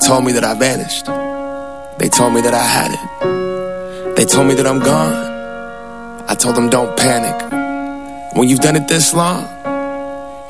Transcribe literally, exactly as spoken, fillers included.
told me that I vanished. They told me that I had it. They told me that I'm gone. I told them don't panic. When you've done it this long,